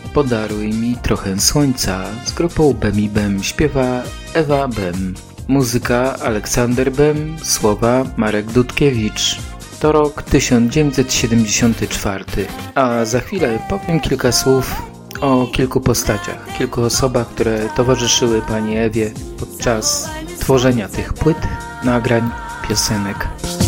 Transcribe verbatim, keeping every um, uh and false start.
Podaruj mi trochę słońca z grupą Bem i Bem śpiewa Ewa Bem. Muzyka Aleksander Bem, słowa Marek Dudkiewicz. To rok tysiąc dziewięćset siedemdziesiąty czwarty, a za chwilę powiem kilka słów o kilku postaciach, kilku osobach, które towarzyszyły pani Ewie podczas tworzenia tych płyt, nagrań, piosenek.